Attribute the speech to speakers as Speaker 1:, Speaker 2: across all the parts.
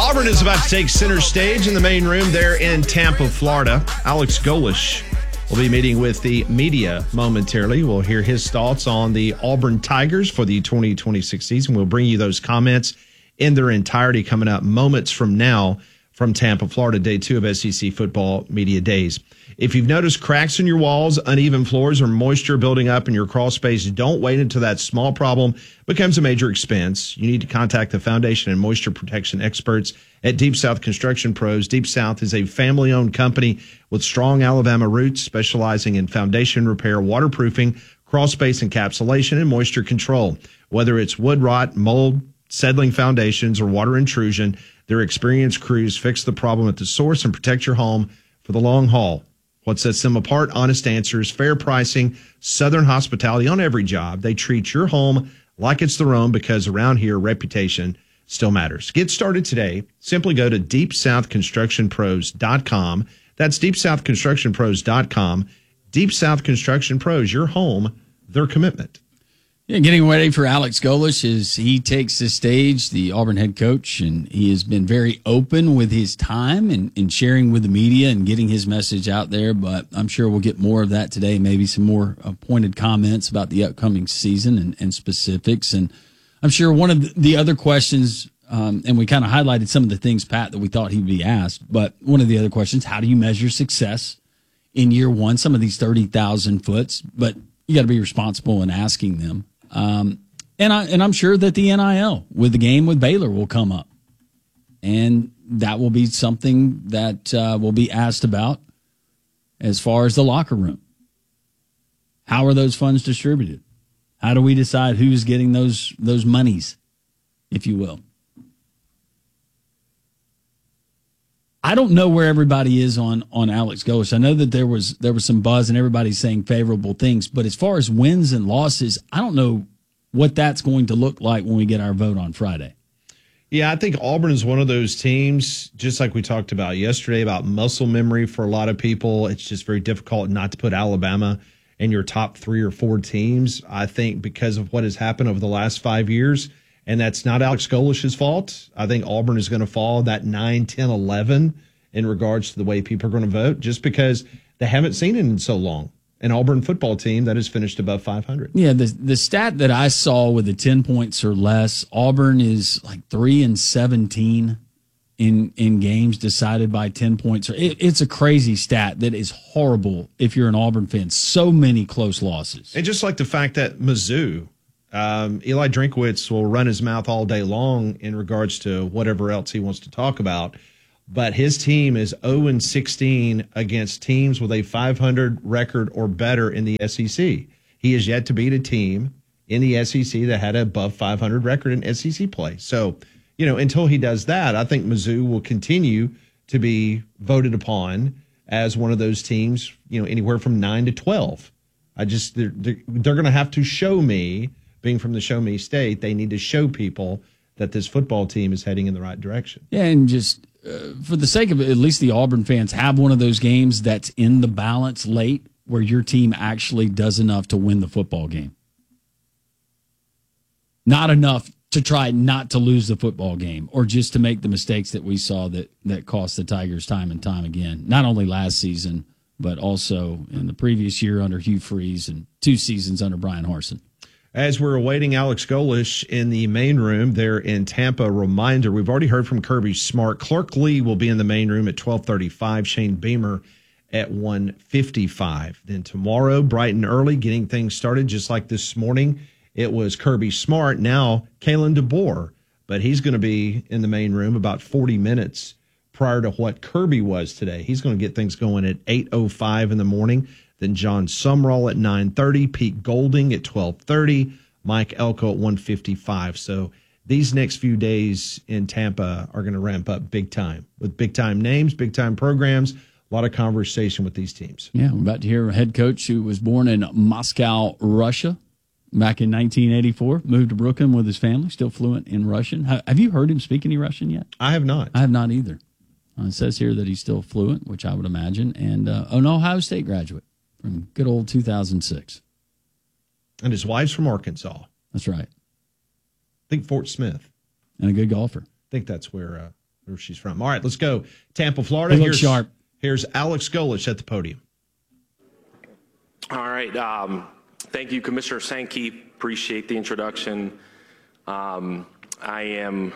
Speaker 1: Auburn is about to take center stage in the main room there in Tampa, Florida. Alex Golesh will be meeting with the media momentarily. We'll hear his thoughts on the Auburn Tigers for the 2026 season. We'll bring you those comments in their entirety coming up moments from now from Tampa, Florida, day 2 of SEC Football Media Days. If you've noticed cracks in your walls, uneven floors, or moisture building up in your crawl space, don't wait until that small problem becomes a major expense. You need to contact the foundation and moisture protection experts at Deep South Construction Pros. Deep South is a family-owned company with strong Alabama roots, specializing in foundation repair, waterproofing, crawl space encapsulation, and moisture control. Whether it's wood rot, mold, settling foundations, or water intrusion, their experienced crews fix the problem at the source and protect your home for the long haul. What sets them apart? Honest answers, fair pricing, Southern hospitality on every job. They treat your home like it's their own because around here, reputation still matters. Get started today. Simply go to DeepSouthConstructionPros.com. That's DeepSouthConstructionPros.com. Deep South Construction Pros, your home, their commitment.
Speaker 2: Yeah, getting ready for Alex Golesh as he takes the stage, the Auburn head coach, and he has been very open with his time and sharing with the media and getting his message out there. But I'm sure we'll get more of that today, maybe some more pointed comments about the upcoming season and specifics. And I'm sure one of the other questions, and we kind of highlighted some of the things, Pat, that we thought he'd be asked, but one of the other questions, how do you measure success in year one? Some of these 30,000 foots, but you got to be responsible in asking them. And I'm sure that the NIL with the game with Baylor will come up, and that will be something that will be asked about as far as the locker room. How are those funds distributed? How do we decide who's getting those monies, if you will? I don't know where everybody is on Alex Golesh. I know that there was some buzz and everybody's saying favorable things, but as far as wins and losses, I don't know what that's going to look like when we get our vote on Friday.
Speaker 1: Yeah, I think Auburn is one of those teams, just like we talked about yesterday, about muscle memory for a lot of people. It's just very difficult not to put Alabama in your top 3 or 4 teams, I think, because of what has happened over the last 5 years. And that's not Alex Golesh's fault. I think Auburn is going to fall that 9, 10, 11 in regards to the way people are going to vote, just because they haven't seen it in so long. An Auburn football team that has finished above 500.
Speaker 2: Yeah, the stat that I saw with the 10 points or less, Auburn is like 3-17 in games decided by 10 points. It's a crazy stat that is horrible if you're an Auburn fan. So many close losses.
Speaker 1: And just like the fact that Mizzou, Eli Drinkwitz will run his mouth all day long in regards to whatever else he wants to talk about, but his team is 0-16 against teams with a 500 record or better in the SEC. He has yet to beat a team in the SEC that had a above 500 record in SEC play. So, until he does that, I think Mizzou will continue to be voted upon as one of those teams, anywhere from 9 to 12. They're going to have to show me. Being from the Show Me State, they need to show people that this football team is heading in the right direction.
Speaker 2: Yeah, and just for the sake of it, at least the Auburn fans have one of those games that's in the balance late where your team actually does enough to win the football game. Not enough to try not to lose the football game or just to make the mistakes that we saw that cost the Tigers time and time again, not only last season, but also in the previous year under Hugh Freeze and 2 seasons under Brian Harsin.
Speaker 1: As we're awaiting Alex Golesh in the main room there in Tampa, reminder, we've already heard from Kirby Smart. Clark Lee will be in the main room at 12:35, Shane Beamer at 1:55. Then tomorrow, bright and early, getting things started, just like this morning, it was Kirby Smart, now Kalen DeBoer. But he's going to be in the main room about 40 minutes prior to what Kirby was today. He's going to get things going at 8:05 in the morning. Then John Sumrall at 9:30, Pete Golding at 12:30, Mike Elko at 1:55. So these next few days in Tampa are going to ramp up big time with big-time names, big-time programs, a lot of conversation with these teams.
Speaker 2: Yeah, we're about to hear a head coach who was born in Moscow, Russia, back in 1984, moved to Brooklyn with his family, still fluent in Russian. Have you heard him speak any Russian yet?
Speaker 1: I have not.
Speaker 2: I have not either. It says here that he's still fluent, which I would imagine, and an Ohio State graduate. From good old 2006.
Speaker 1: And his wife's from Arkansas.
Speaker 2: That's right.
Speaker 1: I think Fort Smith.
Speaker 2: And a good golfer.
Speaker 1: I think that's where where she's from. All right, let's go. Tampa, Florida.
Speaker 2: He looks sharp.
Speaker 1: Here's Alex Golesh at the podium.
Speaker 3: All right. Thank you, Commissioner Sankey. Appreciate the introduction. I am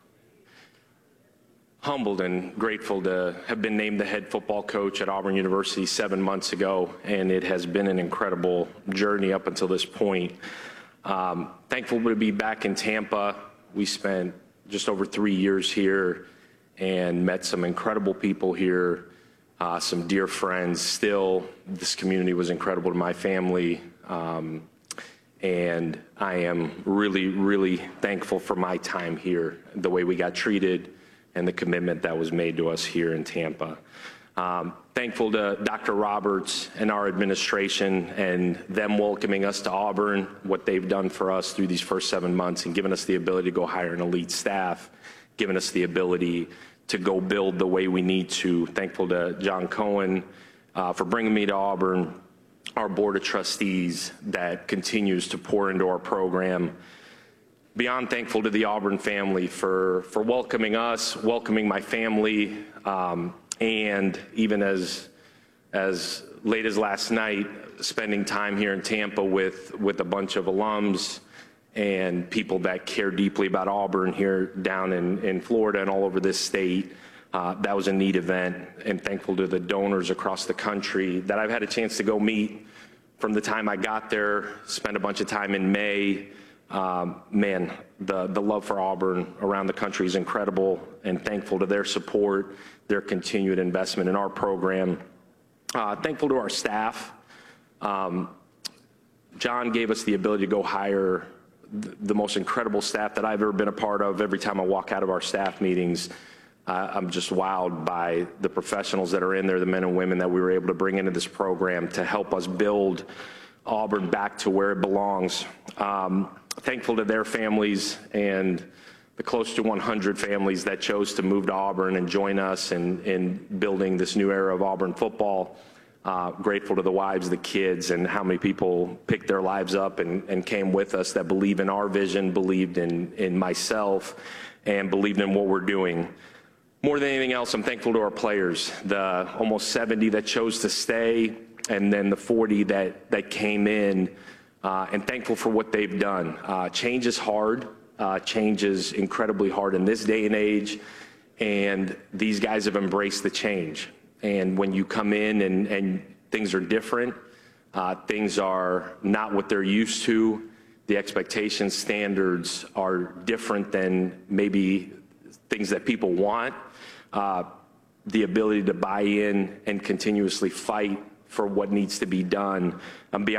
Speaker 3: humbled and grateful to have been named the head football coach at Auburn University 7 months ago, and it has been an incredible journey up until this point. Thankful to be back in Tampa. We spent just over 3 years here and met some incredible people here, some dear friends. Still, this community was incredible to my family, and I am really, really thankful for my time here, the way we got treated, and the commitment that was made to us here in Tampa. Thankful to Dr. Roberts and our administration and them welcoming us to Auburn, what they've done for us through these first 7 months and given us the ability to go hire an elite staff, given us the ability to go build the way we need to. Thankful to John Cohen for bringing me to Auburn, our board of trustees that continues to pour into our program. Beyond thankful to the Auburn family for welcoming us, welcoming my family, and even as late as last night, spending time here in Tampa with a bunch of alums and people that care deeply about Auburn here down in Florida and all over this state. That was a neat event, and thankful to the donors across the country that I've had a chance to go meet from the time I got there, spent a bunch of time in May. Man, the love for Auburn around the country is incredible, and thankful to their support, their continued investment in our program. Thankful to our staff. John gave us the ability to go hire the most incredible staff that I've ever been a part of. Every time I walk out of our staff meetings, I'm just wowed by the professionals that are in there, the men and women that we were able to bring into this program to help us build Auburn back to where it belongs. Thankful to their families and the close to 100 families that chose to move to Auburn and join us in building this new era of Auburn football. Grateful to the wives, the kids, and how many people picked their lives up and came with us that believe in our vision, believed in myself, and believed in what we're doing. More than anything else, I'm thankful to our players, the almost 70 that chose to stay, and then the 40 that came in, and thankful for what they've done. Change is hard. Change is incredibly hard in this day and age, and these guys have embraced the change. And when you come in and things are different, things are not what they're used to, the expectation standards are different than maybe things that people want, the ability to buy in and continuously fight for what needs to be done. Beyond